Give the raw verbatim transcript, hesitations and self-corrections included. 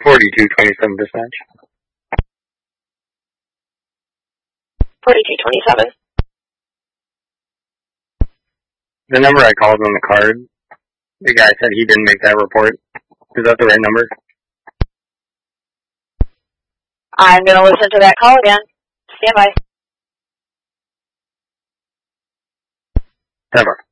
forty-two twenty-seven dispatch. forty-two twenty-seven. The number I called on the card, the guy said he didn't make that report. Is that the right number? I'm going to listen to that call again. Stand by. Never.